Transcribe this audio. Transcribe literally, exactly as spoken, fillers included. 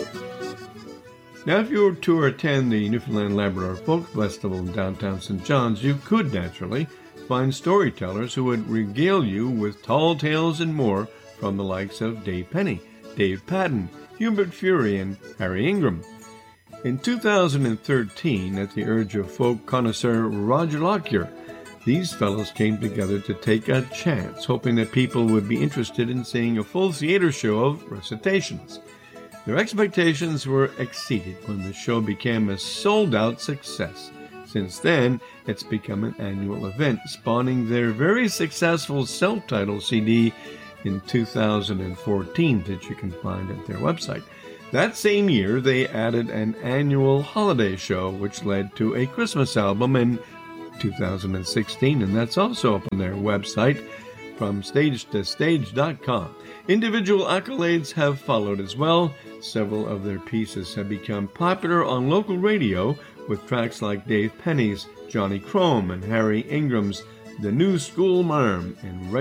Now, if you were to attend the Newfoundland Labrador Folk Festival in downtown Saint John's, you could naturally find storytellers who would regale you with tall tales and more from the likes of Dave Penny, Dave Padden, Hubert Fury, and Harry Ingram. In two thousand thirteen, at the urge of folk connoisseur Roger Lockyer, these fellows came together to take a chance, hoping that people would be interested in seeing a full theater show of recitations. Their expectations were exceeded when the show became a sold-out success. Since then, it's become an annual event, spawning their very successful self-titled C D in two thousand fourteen that you can find at their website. That same year, they added an annual holiday show, which led to a Christmas album in two thousand sixteen, and that's also up on their website from stage to stage dot com. Individual accolades have followed as well. Several of their pieces have become popular on local radio with tracks like Dave Penny's Johnny Chrome and Harry Ingram's The New School Marm and